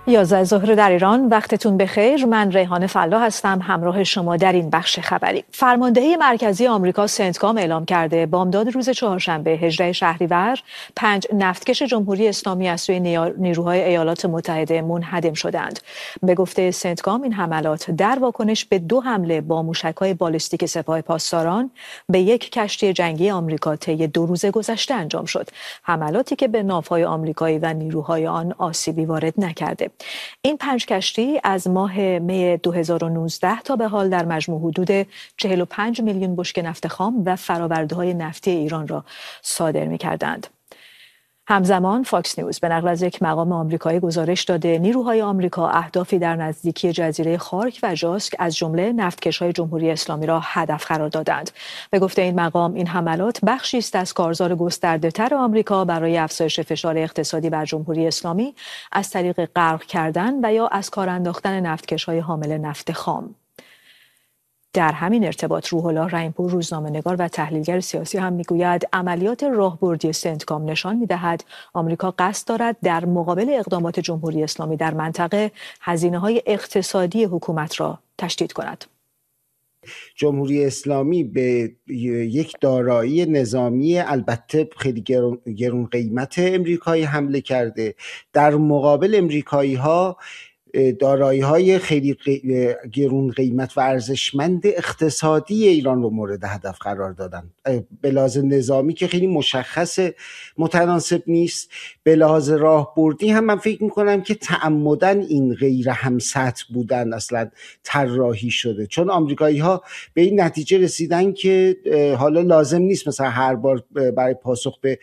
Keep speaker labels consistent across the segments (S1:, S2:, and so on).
S1: 11 ظهر در ایران، وقتتون بخیر. من ریحانه فلاح هستم همراه شما در این بخش خبری. فرماندهی مرکزی آمریکا سنتکام اعلام کرده بامداد روز چهارشنبه 18 شهریور 5 نفتکش جمهوری اسلامی از سوی نیروهای ایالات متحده منهدم شدند. به گفته سنتکام این حملات در واکنش به 2 حمله با موشک‌های بالستیک سپاه پاسداران به یک کشتی جنگی آمریکا طی 2 روز گذشته انجام شد. حملاتی که به ناوهای آمریکایی و نیروهای آن آسیبی وارد نکرده. این 5 کشتی از ماه می 2019 تا به حال در مجموع حدود 45 میلیون بشکه نفت خام و فرآورده‌های نفتی ایران را صادر می‌کردند. همزمان فاکس نیوز به نقل از یک مقام آمریکایی گزارش داده نیروهای آمریکا اهدافی در نزدیکی جزیره خارک و جاسک از جمله نفتکش‌های جمهوری اسلامی را هدف قرار دادند. به گفته این مقام این حملات بخشی است از کارزار گسترده‌تر آمریکا برای افزایش فشار اقتصادی بر جمهوری اسلامی از طریق غرق کردن و یا از کار انداختن نفتکش‌های حامل نفت خام. در همین ارتباط روح الله رحیم‌پور روزنامه‌نگار و تحلیلگر سیاسی هم میگوید عملیات راهبردی سنتکام نشان می‌دهد آمریکا قصد دارد در مقابل اقدامات جمهوری اسلامی در منطقه هزینه‌های اقتصادی حکومت را تشدید کند.
S2: جمهوری اسلامی به یک دارایی نظامی البته خیلی گرون قیمت امریکایی حمله کرده. در مقابل امریکایی‌ها دارایی‌های خیلی گرون قیمت و ارزشمند اقتصادی ایران رو مورد هدف قرار دادن. به لحاظ نظامی که خیلی مشخص متناسب نیست، به لحاظ راهبردی هم من فکر میکنم که تعمداً این غیر همسطح بودن اصلا طراحی شده، چون آمریکایی‌ها به این نتیجه رسیدن که حالا لازم نیست مثلا هر بار برای پاسخ به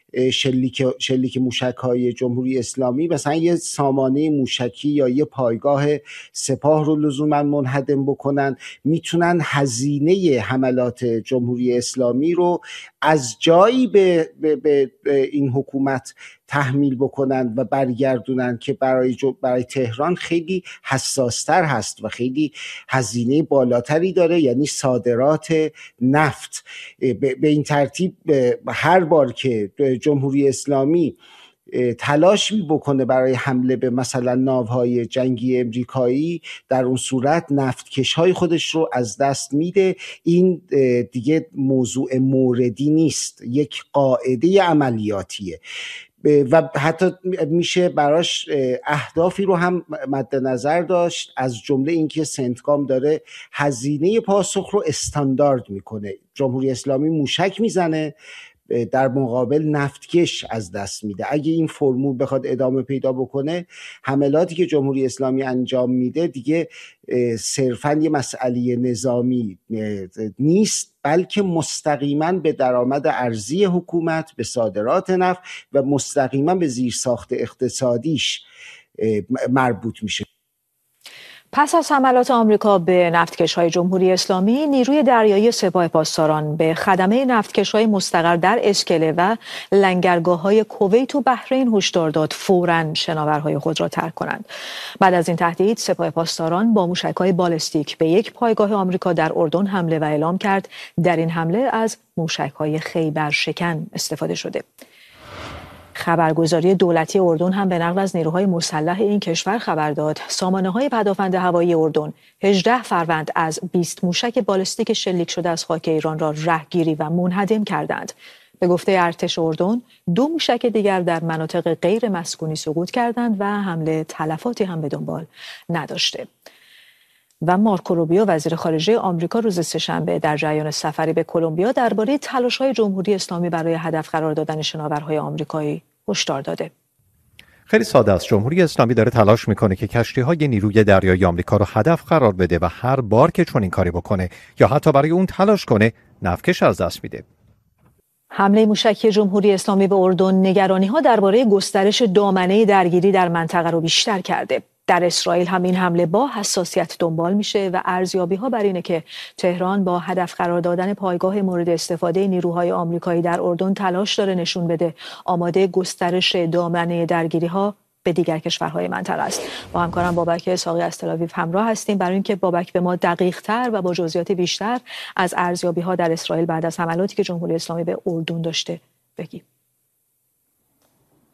S2: شلیک موشک‌های جمهوری اسلامی مثلا یه سامانه موشکی یا یه پایگاه سپاه رو لزوما منهدم بکنن. میتونن هزینه حملات جمهوری اسلامی رو از جایی به این حکومت تحمیل بکنن و برگردونن که برای تهران خیلی حساستر هست و خیلی هزینه بالاتری داره، یعنی صادرات نفت. به این ترتیب هر بار که جمهوری اسلامی تلاش بکنه برای حمله به مثلا ناوهای جنگی امریکایی، در اون صورت نفتکش‌های خودش رو از دست میده. این دیگه موضوع موردی نیست، یک قاعده عملیاتیه و حتی میشه براش اهدافی رو هم مد نظر داشت، از جمله اینکه سنتکام داره هزینه پاسخ رو استاندارد میکنه. جمهوری اسلامی موشک میزنه، در مقابل نفتکش از دست میده. اگه این فرمول بخواد ادامه پیدا بکنه، حملاتی که جمهوری اسلامی انجام میده دیگه صرفاً یه مسئله نظامی نیست، بلکه مستقیما به درآمد ارزی حکومت، به صادرات نفت و مستقیما به زیرساخت اقتصادیش مربوط میشه.
S1: پس از حملات آمریکا به نفتکش‌های جمهوری اسلامی، نیروی دریایی سپاه پاسداران به خدمه نفتکش‌های مستقر در اسکله و لنگرگاه‌های کویت و بحرین هشدار داد فوراً شناورهای خود را ترک کنند. بعد از این تهدید، سپاه پاسداران با موشک‌های بالستیک به یک پایگاه آمریکا در اردن حمله و اعلام کرد در این حمله از موشک‌های خیبرشکن استفاده شده. خبرگزاری دولتی اردن هم به نقل از نیروهای مسلح این کشور خبر داد سامانه‌های پدافند هوایی اردن 18 فروند از 20 موشک بالستیک شلیک شده از خاک ایران را رهگیری و منهدم کردند. به گفته ارتش اردن، 2 موشک دیگر در مناطق غیر مسکونی سقوط کردند و حمله تلفاتی هم به دنبال نداشته. و مارکو روبیو وزیر خارجه آمریکا روز سه‌شنبه در جریان سفری به کلمبیا درباره تلاش‌های جمهوری اسلامی برای هدف قرار دادن شناورهای آمریکایی هشدار داده.
S3: خیلی ساده است. جمهوری اسلامی داره تلاش میکنه که کشتی‌های نیروی دریایی آمریکا رو هدف قرار بده و هر بار که چنین کاری بکنه یا حتی برای اون تلاش کنه، نفتکش از دست میده.
S1: حمله موشکی جمهوری اسلامی به اردن نگرانی‌ها درباره گسترش دامنه درگیری در منطقه رو بیشتر کرده. در اسرائیل هم این حمله با حساسیت دنبال میشه و ارزیابی‌ها بر اینه که تهران با هدف قرار دادن پایگاه مورد استفاده نیروهای آمریکایی در اردن تلاش داره نشون بده آماده گسترش دامنه درگیری‌ها به دیگر کشورهای منطقه است. با همکارم بابک اسحاقی از تل‌آویو همراه هستیم برای اینکه بابک به ما دقیق‌تر و با جزئیات بیشتر از ارزیابی‌ها در اسرائیل بعد از حملاتی که جمهوری اسلامی به اردن داشته بگی.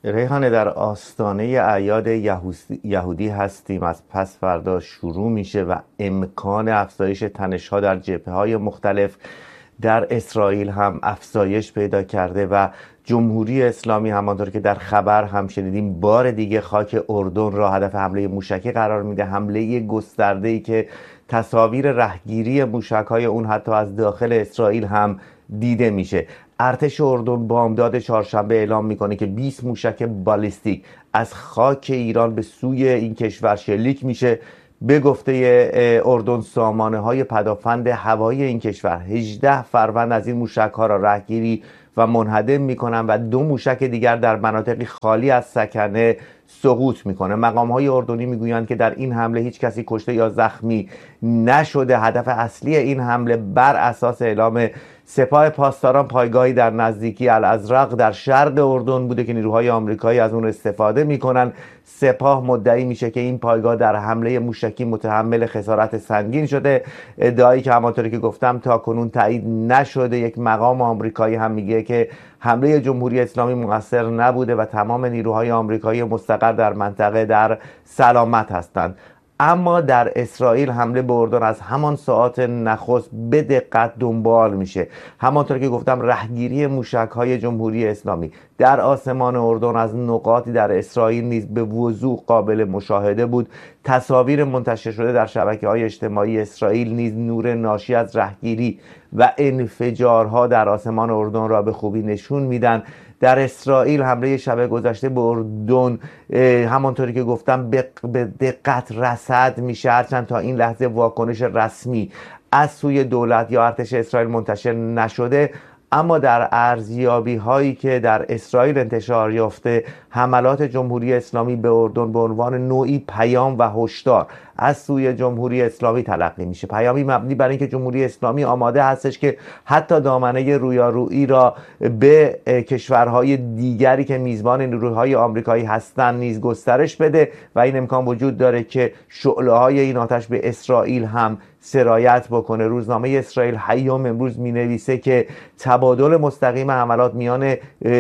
S4: ریحانه، در آستانه اعیاد یهودی هستیم. از پس فردا شروع میشه و امکان افزایش تنش‌ها در جبهه‌های مختلف در اسرائیل هم افزایش پیدا کرده و جمهوری اسلامی همانطور که در خبر هم شنیدیم بار دیگه خاک اردن را هدف حمله موشکی قرار میده. حمله گسترده‌ای که تصاویر رهگیری موشک‌های اون حتی از داخل اسرائیل هم دیده میشه. ارتش اردن بامداد چهارشنبه اعلام میکنه که 20 موشک بالیستیک از خاک ایران به سوی این کشور شلیک میشه. به گفته اردن سامانه‌های پدافند هوایی این کشور 18 فروند از این موشک‌ها را رهگیری و منهدم میکنن و 2 موشک دیگر در مناطقی خالی از سکنه سقوط میکنه. مقام‌های اردنی میگویند که در این حمله هیچ کسی کشته یا زخمی نشده. هدف اصلی این حمله بر اساس اعلام سپاه پاسداران پایگاهی در نزدیکی الازرق در شرق اردن بوده که نیروهای آمریکایی از اون استفاده میکنن. سپاه مدعی میشه که این پایگاه در حمله موشکی متحمل خسارت سنگین شده، ادعایی که همانطوری که گفتم تا کنون تایید نشده. یک مقام آمریکایی هم میگه که حمله جمهوری اسلامی مقصر نبوده و تمام نیروهای آمریکایی مستقر در منطقه در سلامت هستند. اما در اسرائیل حمله به اردن از همان ساعات نخست به دقت دنبال میشه. همانطور که گفتم رهگیری موشک‌های جمهوری اسلامی در آسمان اردن از نقاطی در اسرائیل نیز به وضوح قابل مشاهده بود. تصاویر منتشر شده در شبکه‌های اجتماعی اسرائیل نیز نور ناشی از رهگیری و انفجارها در آسمان اردن را به خوبی نشون میدن. در اسرائیل حمله شب گذشته به اردن همانطوری که گفتم به دقت رصد میشه، هرچند تا این لحظه واکنش رسمی از سوی دولت یا ارتش اسرائیل منتشر نشده. اما در ارزیابی هایی که در اسرائیل انتشار یافته، حملات جمهوری اسلامی به اردن به عنوان نوعی پیام و هشدار از سوی جمهوری اسلامی تلقی میشه. پیامی مبنی بر اینکه جمهوری اسلامی آماده هستش که حتی دامنه رویارویی را به کشورهای دیگری که میزبان نیروهای آمریکایی هستند نیز گسترش بده و این امکان وجود داره که شعله‌های این آتش به اسرائیل هم سرایت بکنه. روزنامه اسرائیل هیام امروز مینویسه که تبادل مستقیم حملات میان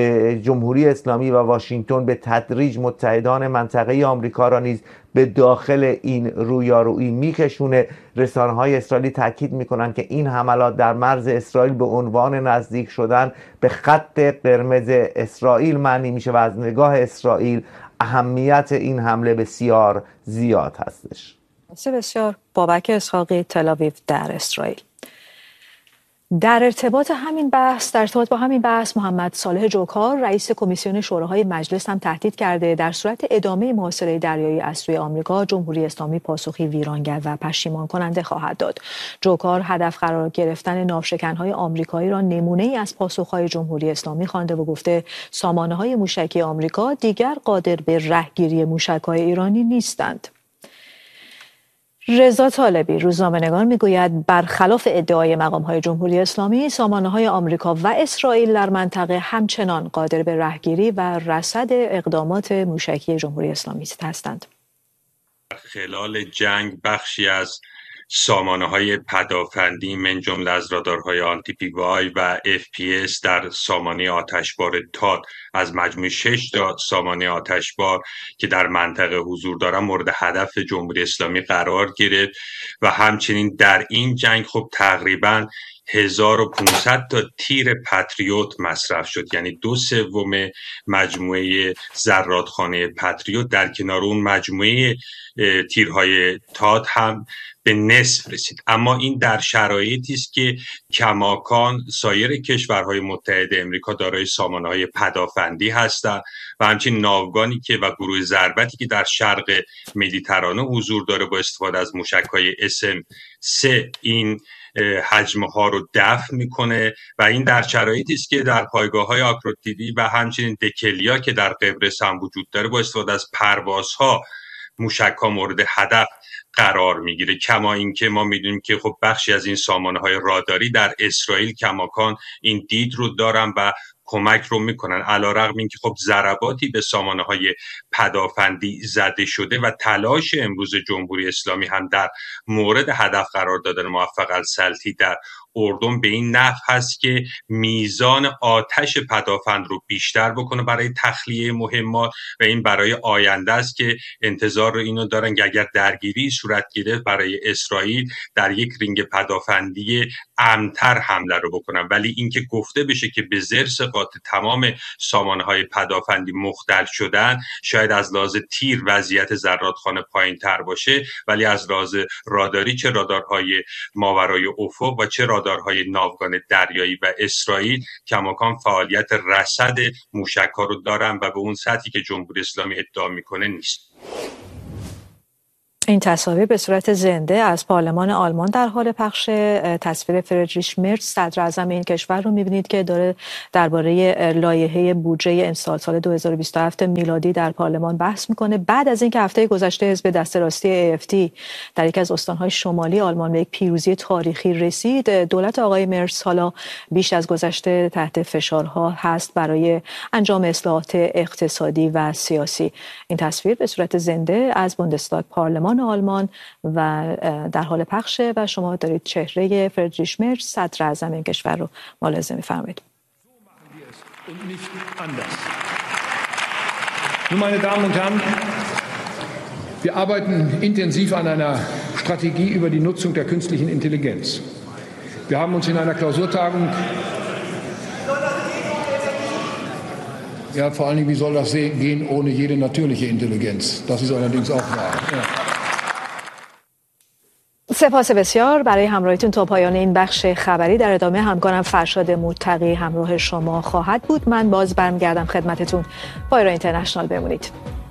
S4: جمهوری اسلامی و واشنگتن به تدریج متحدان منطقه آمریکا را نیز به داخل این رویارویی میکشونه. رسانه‌های اسرائیلی تاکید میکنن که این حملات در مرز اسرائیل به عنوان نزدیک شدن به خط قرمز اسرائیل معنی میشه و از نگاه اسرائیل اهمیت این حمله بسیار زیاد هستش.
S1: بسیار. بابک اسحاقی، تل آویو در اسرائیل. در ارتباط با همین بحث محمد صالح جوکار رئیس کمیسیون شوراهای مجلس هم تهدید کرده در صورت ادامه محاصره دریایی از سوی آمریکا جمهوری اسلامی پاسخی ویرانگر و پشیمان کننده خواهد داد. جوکار هدف قرار گرفتن ناوشکن‌های آمریکایی را نمونه‌ای از پاسخ‌های جمهوری اسلامی خوانده و گفته سامانه‌های موشکی آمریکا دیگر قادر به رهگیری موشک‌های ایرانی نیستند. رضا طالبی روزنامه‌نگار میگوید برخلاف ادعای مقام‌های جمهوری اسلامی سامانه‌های آمریکا و اسرائیل در منطقه همچنان قادر به رهگیری و رصد اقدامات موشکی جمهوری اسلامی هستند.
S5: خلال جنگ بخشی از سامانه‌های پدافندی من جمله از رادارهای آنتی پی وای و FPS در سامانه آتشبار تاد از مجموع 6 تا سامانه آتشبار که در منطقه حضور دارن مورد هدف جمهوری اسلامی قرار گرفت و همچنین در این جنگ خب تقریباً 1500 تا تیر پتریوت مصرف شد، یعنی 2/3 مجموعه زرادخانه پتریوت در کنار اون مجموعه تیرهای تاد هم به نصف رسید. اما این در شرایطی است که کماکان سایر کشورهای متحد امریکا دارای سامانه‌های پدافندی هستند و همچنین ناوگانی که و گروه ضربتی که در شرق مدیترانه حضور داره با استفاده از موشک‌های SM-3 این حجمها رو دفع میکنه و این در شرایطی است که در پایگاه‌های آکروتیدی و همچنین دکلیا که در قبرس هم وجود داره با استفاده از پروازها موشک‌ها مورد هدف قرار میگیره. کما اینکه ما میدونیم که خب بخشی از این سامانه‌های راداری در اسرائیل کماکان این دید رو دارن و کمک رو میکنن، علیرغم اینکه خب ضرباتی به سامانه‌های پدافندی زده شده و تلاش امروز جمهوری اسلامی هم در مورد هدف قرار دادن موفق السلطی در اردن به این نحو هست که میزان آتش پدافند رو بیشتر بکنه برای تخلیه مهمات و این برای آینده است که انتظار رو اینو دارن که اگر درگیری صورت گرفت برای اسرائیل در یک رینگ پدافندی امن‌تر حمله رو بکنن. ولی اینکه گفته بشه که به زیر سقاط تمام سامانه‌های پدافندی مختل شدن، شاید از لحاظ تیر وضعیت زرادخانه پایین‌تر باشه، ولی از لحاظ راداری چه رادارهای ماورای افق و چه رادارهای ناوگان دریایی و اسرائیل کماکان فعالیت رصد موشک‌ها رو دارن و به اون سطحی که جمهوری اسلامی ادعا میکنه نیست.
S1: این تصاویر به صورت زنده از پارلمان آلمان در حال پخش. تصویر فریدریش مرز صدر اعظم این کشور رو می‌بینید که داره درباره لایحه بودجه امسال سال 2027 میلادی در پارلمان بحث میکنه. بعد از اینکه هفته گذشته حزب دست راستی AFD در یکی از استان‌های شمالی آلمان به یک پیروزی تاریخی رسید، دولت آقای مرز حالا بیش از گذشته تحت فشارها هست برای انجام اصلاحات اقتصادی و سیاسی. این تصویر به صورت زنده از بوندستاگ پارلمان آلمان و در حال پخشه و شما دارید چهره فریدریش مرز صدر اعظم این کشور رو ملاحظه می‌فرمایید.
S6: Nun, meine Damen und Herren, wir arbeiten intensiv an einer Strategie über die Nutzung der künstlichen Intelligenz. Wir haben uns in einer Klausurtagung vor allen Dingen, wie soll das gehen ohne jede natürliche Intelligenz? Das ist allerdings auch wahr. Ja.
S1: سپاس بسیار برای همراهیتون. تا پایان این بخش خبری در ادامه همکارم فرشاد متقی همراه شما خواهد بود. من باز برمیگردم خدمتتون. با ایران اینترنشنال بمونید.